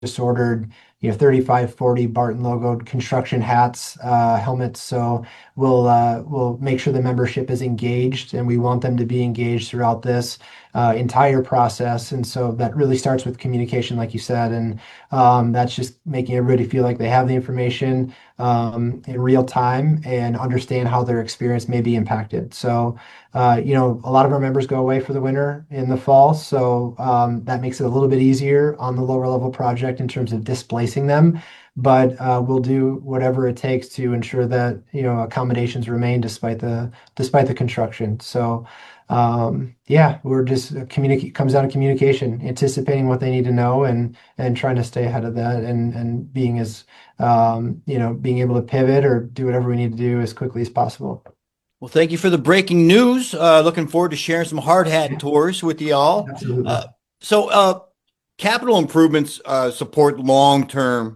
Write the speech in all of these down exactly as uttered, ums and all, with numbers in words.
just ordered, you know, thirty-five, forty Barton logoed construction hats, uh, helmets. So we'll uh, we'll make sure the membership is engaged, and we want them to be engaged throughout this uh, entire process. And so that really starts with communication, like you said, and um, that's just making everybody feel like they have the information um, in real time and understand how their experience may be impacted. So uh, you know, a lot of our members go away for the winter in the fall, so um, that makes it a little bit easier on the lower level project in terms of displacing them. But uh, we'll do whatever it takes to ensure that, you know, accommodations remain despite the despite the construction. So um, yeah, we're just uh, communicate comes down to communication, anticipating what they need to know and and trying to stay ahead of that and and being as um, you know, being able to pivot or do whatever we need to do as quickly as possible. Well, thank you for the breaking news. Uh, looking forward to sharing some hard hat Yeah, tours with y'all. absolutely. Uh, so, uh, capital improvements uh, support long-term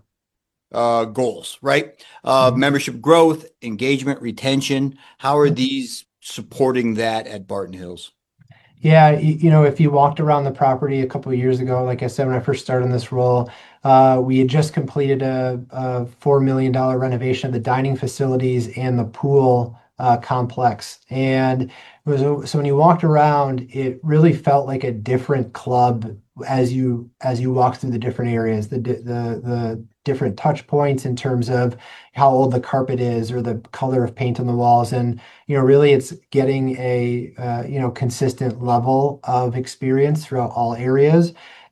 uh, goals, right? Uh, Mhm. membership growth, engagement, retention. How are these supporting that at Barton Hills? Yeah, y- you know, if you walked around the property a couple of years ago, like I said, when I first started in this role, uh, we had just completed a, a four million dollar renovation of the dining facilities and the pool uh, complex. And it was, so when you walked around, it really felt like a different club as you as you walk through the different areas, the di- the the different touch points in terms of how old the carpet is or the color of paint on the walls. And you know, really it's getting a, uh, you know, consistent level of experience throughout all areas.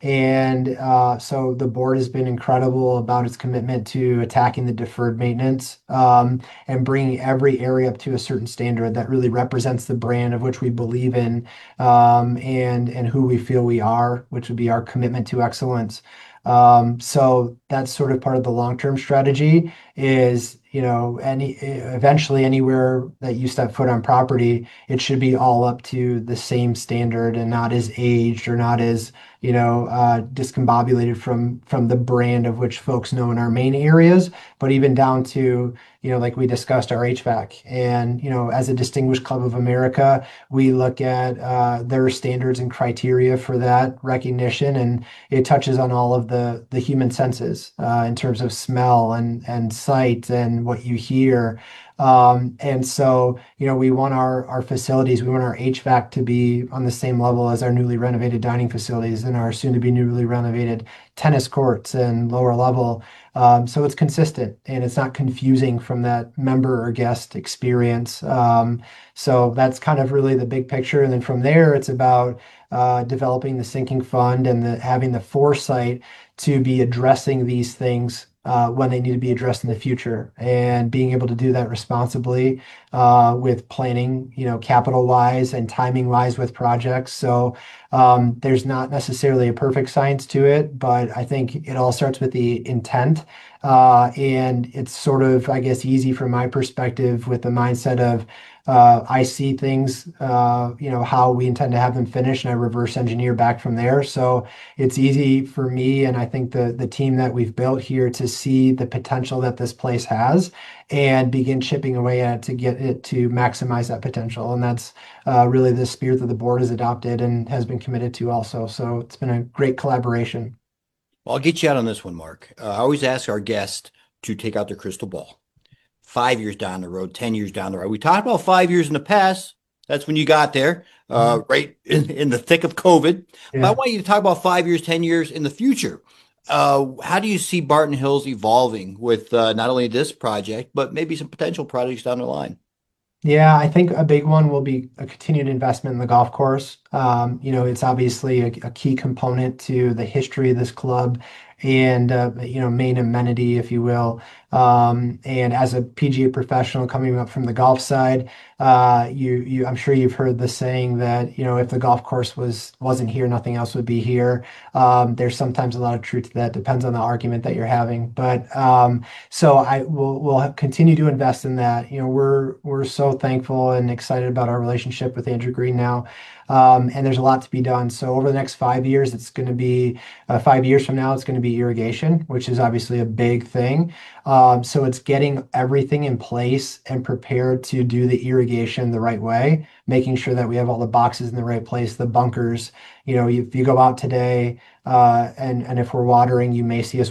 And uh, so the board has been incredible about its commitment to attacking the deferred maintenance um, and bringing every area up to a certain standard that really represents the brand of which we believe in um, and and who we feel we are, which would be our commitment to excellence. Um, so that's sort of part of the long-term strategy is, you know, any eventually anywhere that you step foot on property, it should be all up to the same standard and not as aged or not as, you know, uh, discombobulated from from the brand of which folks know in our main areas, but even down to, you know, like we discussed our H V A C. And, you know, as a Distinguished Club of America, we look at uh, their standards and criteria for that recognition, and it touches on all of the the human senses uh, in terms of smell and and sight and what you hear. Um, and so, you know, we want our our facilities, we want our H V A C to be on the same level as our newly renovated dining facilities and our soon to be newly renovated tennis courts and lower level. Um, so it's consistent and it's not confusing from that member or guest experience. Um, so that's kind of really the big picture. And then from there, it's about uh, developing the sinking fund and the, having the foresight to be addressing these things uh, when they need to be addressed in the future, and being able to do that responsibly uh, with planning, you know, capital wise and timing wise with projects. So um, there's not necessarily a perfect science to it, but I think it all starts with the intent. Uh, and it's sort of, I guess, easy from my perspective with the mindset of uh, I see things, uh, you know, how we intend to have them finished, and I reverse engineer back from there. So it's easy for me, and I think the the team that we've built here to see the potential that this place has and begin chipping away at it to get it to maximize that potential. And that's uh, really the spirit that the board has adopted and has been committed to also. So it's been a great collaboration. Well, I'll get you out on this one, Mark. Uh, I always ask our guests to take out their crystal ball. Five years down the road, ten years down the road. We talked about five years in the past. That's when you got there, uh, Mhm. right in, in the thick of COVID. But I Yeah. want you to talk about five years, ten years in the future. Uh, how do you see Barton Hills evolving with uh, not only this project, but maybe some potential projects down the line? Yeah, I think a big one will be a continued investment in the golf course. Um, you know, it's obviously a, a key component to the history of this club and, uh, you know, main amenity, if you will. Um, and as a P G A professional coming up from the golf side, uh, you, you, I'm sure you've heard the saying that, you know, if the golf course was wasn't here, nothing else would be here. Um, there's sometimes a lot of truth to that. Depends on the argument that you're having, but um, so I will will continue to invest in that. You know, we're we're so thankful and excited about our relationship with Andrew Green now. Um, and there's a lot to be done. So over the next five years, it's going to be uh, five years from now, it's going to be irrigation, which is obviously a big thing. Um, so it's getting everything in place and prepared to do the irrigation the right way, making sure that we have all the boxes in the right place, the bunkers. You know, if you go out today, uh, and and if we're watering, you may see us